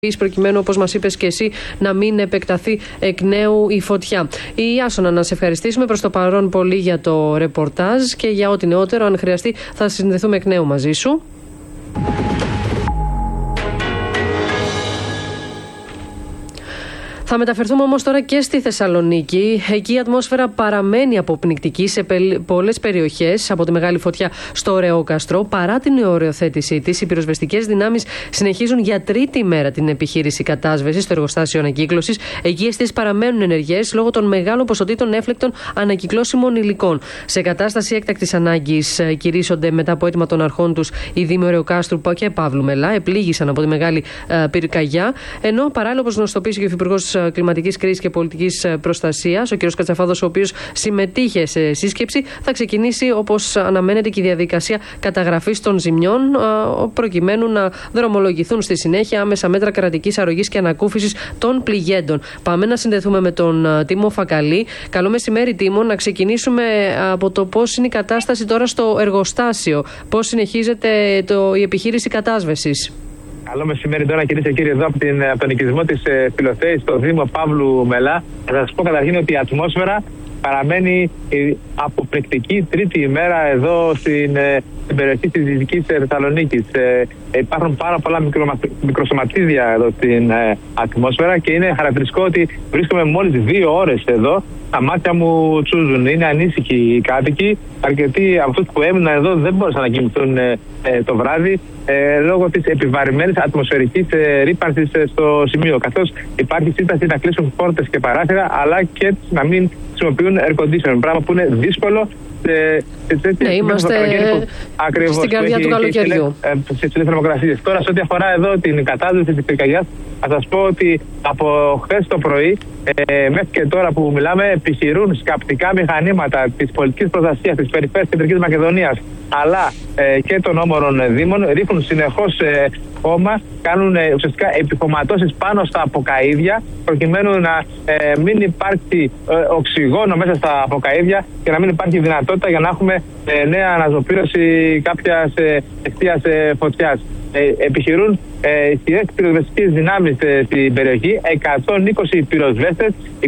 προκειμένου, όπως μας είπες και εσύ, να μην επεκταθεί εκ νέου η φωτιά. Η Άσονα, να σε ευχαριστήσουμε προς το παρόν πολύ για το ρεπορτάζ και για ό,τι νεότερο. Αν χρειαστεί, θα συνδεθούμε εκ νέου μαζί σου. Θα μεταφερθούμε όμως τώρα και στη Θεσσαλονίκη. Εκεί η ατμόσφαιρα παραμένει αποπνικτική σε πολλές περιοχές από τη μεγάλη φωτιά στο Ρεόκαστρο. Παρά την οριοθέτησή της, οι πυροσβεστικές δυνάμεις συνεχίζουν για τρίτη μέρα την επιχείρηση κατάσβεσης στο εργοστάσιο ανακύκλωσης. Εκεί οι αιστείες παραμένουν ενεργές λόγω των μεγάλων ποσοτήτων έφλεκτων ανακυκλώσιμων υλικών. Σε κατάσταση έκτακτης ανάγκης κηρύσσονται μετά από αίτημα των αρχών τους οι Δήμοι Ρεοκάστρου και Παύλου Μελά. Επλήγησαν από τη μεγάλη πυρκαγιά. Ενώ παράλληλα, όπως γνωστοποίησε και ο Υφυπουργός Κλιματικής Κρίσης και Πολιτικής Προστασίας, ο κ. Κατσαφάδος, ο οποίος συμμετείχε σε σύσκεψη, θα ξεκινήσει, όπως αναμένεται, και η διαδικασία καταγραφής των ζημιών, προκειμένου να δρομολογηθούν στη συνέχεια άμεσα μέτρα κρατικής αρρωγής και ανακούφισης των πληγέντων. Πάμε να συνδεθούμε με τον Τίμο Φακαλή. Καλό μεσημέρι, Τίμο. Να ξεκινήσουμε από το πώς είναι η κατάσταση τώρα στο εργοστάσιο. Πώς συνεχίζεται η επιχείρηση κατάσβεσης? Καλό μεσημέρι τώρα, κυρίες και κύριοι, εδώ από τον οικισμό της Φιλοθέης στο Δήμο Παύλου Μελά. Θα σας πω καταρχήν ότι η ατμόσφαιρα παραμένει αποπνικτική τρίτη ημέρα εδώ στην περιοχή της Δυτικής Θεσσαλονίκης. Υπάρχουν πάρα πολλά μικροσωματίδια εδώ στην ατμόσφαιρα και είναι χαρακτηριστικό ότι βρίσκομαι μόλις 2 ώρες εδώ. Τα μάτια μου τσούζουν, είναι ανήσυχοι οι κάτοικοι. Αρκετοί από αυτούς που έμειναν εδώ δεν μπόρεσαν να κοιμηθούν το βράδυ λόγω της επιβαρημένης ατμοσφαιρικής ρύπανσης στο σημείο. Καθώς υπάρχει σύσταση να κλείσουν πόρτες και παράθυρα, αλλά και να μην χρησιμοποιούν air conditioning. Πράγμα που είναι δύσκολο. Ναι, είμαστε στην καρδιά του καλοκαιριού. Στις υψηλές θερμοκρασίες. Τώρα, σε ό,τι αφορά εδώ την κατάσταση της πυρκαγιάς, θα σας πω ότι από χθες το πρωί μέχρι και τώρα που μιλάμε, επιχειρούν σκαπτικά μηχανήματα της πολιτικής προστασίας της περιφέρειας Κεντρικής Μακεδονίας, αλλά και των όμορων δήμων, ρίχνουν συνεχώς χώμα, κάνουν ουσιαστικά επιχωματώσεις πάνω στα αποκαΐδια, προκειμένου να μην υπάρξει οξυγόνο μέσα στα αποκαΐδια και να μην υπάρχει δυνατότητα για να έχουμε νέα αναζωπήρωση κάποιας αιστείας φωτιάς. Επιχειρούν ισχυρές πυροσβεστικές δυνάμεις στην περιοχή, 120 πυροσβέστες,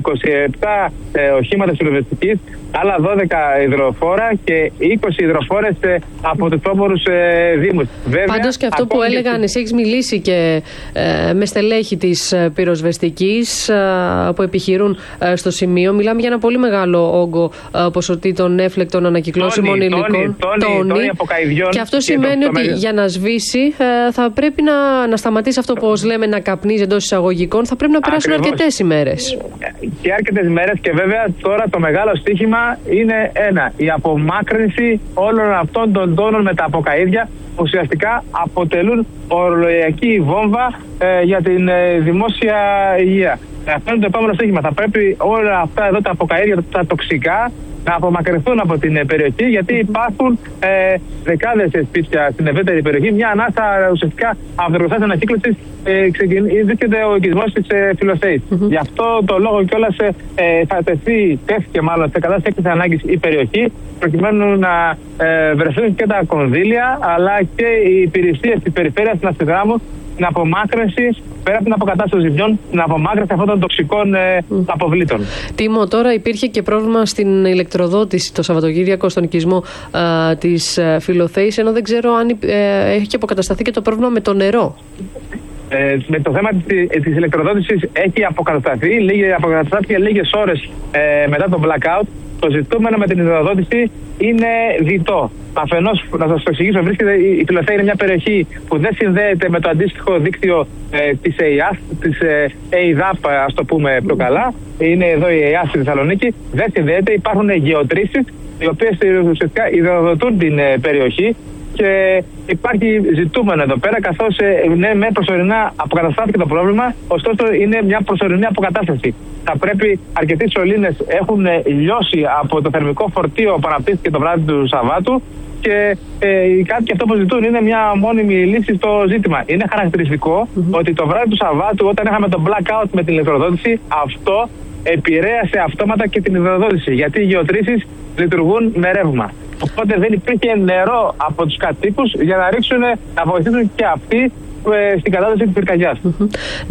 27 οχήματα πυροσβεστικής, άλλα 12 υδροφόρα και 20 υδροφόρες από τους όμορους δήμους. Πάντως και αυτό που έλεγαν, εσύ έχεις μιλήσει και με στελέχη της πυροσβεστικής που επιχειρούν στο σημείο. Μιλάμε για ένα πολύ μεγάλο όγκο ποσοτήτων έφλεκτων ανακυκλώσιμων υλικών. Τόνοι αποκαηδιών. Και αυτό σημαίνει ότι για να σβήσει θα πρέπει να σταματήσει αυτό που λέμε να καπνίζει εντός εισαγωγικών. Θα πρέπει να περάσουν αρκετές ημέρες. Και αρκετές ημέρες, και βέβαια τώρα το μεγάλο στοίχημα είναι η απομάκρυνση όλων αυτών των τόνων με τα αποκαΐδια που ουσιαστικά αποτελούν ορολογιακή βόμβα για την δημόσια υγεία. Αυτό είναι το επόμενο στοίχημα. Θα πρέπει όλα αυτά εδώ τα αποκαΐδια, τα τοξικά, να απομακρυνθούν από την περιοχή, γιατί υπάρχουν δεκάδες σπίτια στην ευρύτερη περιοχή. Μια ανάσα ουσιαστικά από το εργοστάσιο ανακύκλωσης βρίσκεται ο οικισμός της Φιλοθέης. Γι' αυτό το λόγο κιόλας θα τέθηκε μάλλον σε κατάσταση έκτακτης ανάγκης η περιοχή, προκειμένου να βρεθούν και τα κονδύλια, αλλά και οι υπηρεσίες της περιφέρειας να συνδράμουν την απομάκρυνση, πέρα από την αποκατάσταση των ζημιών, την απομάκρυνση αυτών των τοξικών αποβλήτων. Τίμο, τώρα υπήρχε και πρόβλημα στην ηλεκτροδότηση το Σαββατοκύριακο στον οικισμό της Φιλοθέης, ενώ δεν ξέρω αν έχει αποκατασταθεί και το πρόβλημα με το νερό. Με το θέμα της ηλεκτροδότησης έχει αποκαταστάθηκε λίγες ώρες μετά το blackout. Το ζητούμενο με την ηλεκτροδότηση είναι διτό. Αφενός, να σας το εξηγήσω, η Φιλοθέη είναι μια περιοχή που δεν συνδέεται με το αντίστοιχο δίκτυο της ΕΙΑΣ, της ΕΙΔΑΠ, ας το πούμε πιο καλά. Είναι εδώ η ΕΙΑΣ στη Θεσσαλονίκη. Δεν συνδέεται, υπάρχουν γεωτρήσεις οι οποίες ουσιαστικά υδροδοτούν την περιοχή. Και υπάρχει ζητούμενο εδώ πέρα, καθώς με προσωρινά αποκαταστάθηκε το πρόβλημα, ωστόσο είναι μια προσωρινή αποκατάσταση. Θα πρέπει, αρκετοί σωλήνες έχουν λιώσει από το θερμικό φορτίο που αναπτύχθηκε το βράδυ του Σαββάτου και κάτι και αυτό που ζητούν είναι μια μόνιμη λύση στο ζήτημα. Είναι χαρακτηριστικό ότι το βράδυ του Σαββάτου, όταν είχαμε το blackout με την ηλεκτροδότηση, αυτό επηρέασε αυτόματα και την υδροδότηση, γιατί οι γεωτρήσεις λειτουργούν με ρεύμα. Οπότε δεν υπήρχε νερό από τους κατοίκους για να βοηθήσουν και αυτοί στην κατάσταση της πυρκαγιάς.